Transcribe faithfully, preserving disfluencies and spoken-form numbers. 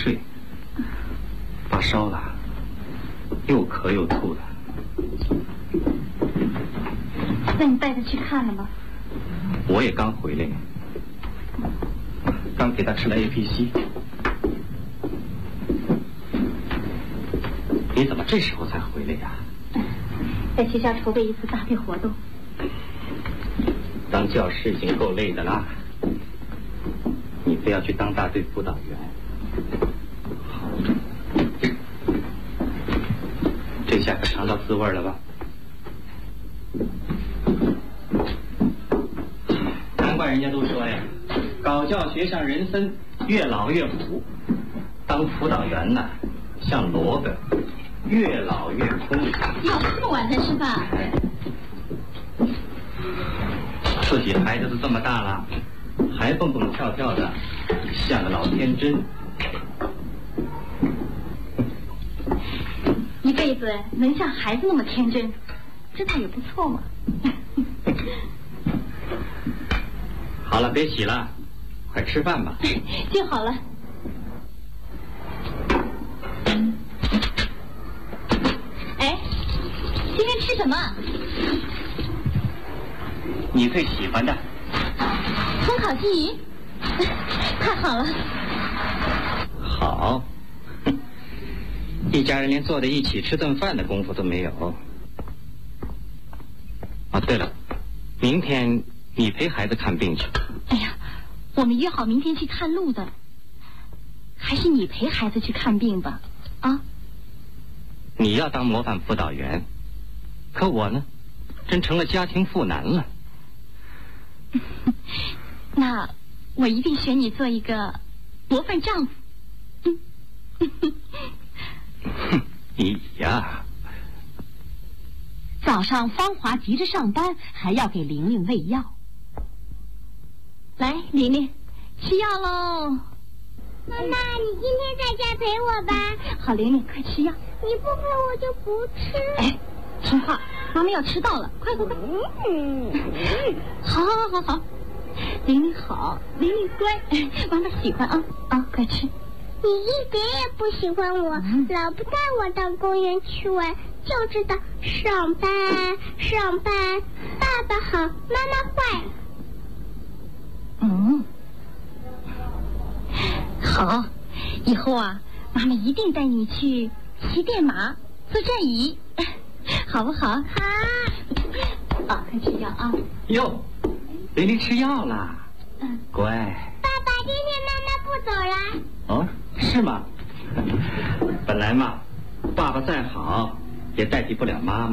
睡，发烧了，又咳又吐的。 那你带他去看了吗？ 我也刚回来，刚给他吃了 A P C。你怎么这时候才回来呀？ 在学校筹备一次大队活动。 当教师已经够累的啦，你非要去当大队辅导员。好，这下可尝到滋味了吧？难怪人家都说呀，搞教学像人参，越老越苦；当辅导员呢，像萝卜，越老越空。 要这么晚才吃饭？ 自己孩子都这么大了，还蹦蹦跳跳的，像个老天真。 一辈子能像孩子那么天真，这倒也不错嘛。 好了，别洗了，快吃饭吧。 就好了。哎，今天吃什么？ 你最喜欢的葱烤鲫鱼。太好了。 好，一家人连坐在一起吃顿饭的功夫都没有。哦，对了，明天你陪孩子看病去。 哎呀，我们约好明天去探路的，还是你陪孩子去看病吧。啊？ 你要当模范辅导员，可我呢，真成了家庭妇男了。 那我一定选你做一个模范丈夫。 你呀， 早上芳华急着上班，还要给玲玲喂药。 来，玲玲，吃药喽。 妈妈，你今天在家陪我吧。 好，玲玲，快吃药。 你不陪我就不吃。 哎，听话，妈妈要迟到了，快快快。 嗯， 好，好，好，好，好。玲玲好，玲玲乖，妈妈喜欢啊啊，快吃。 你一点也不喜欢我，嗯、老不带我到公园去玩，就知道上班上班。爸爸好，妈妈坏。 嗯，好，以后啊，妈妈一定带你去骑电马、做转椅，好不好？ 好。 啊，快吃药啊！ 哟，玲玲吃药啦。 嗯， 乖。 爸爸，今天妈妈不走了。 哦，是吗？本来嘛，爸爸再好也代替不了妈妈。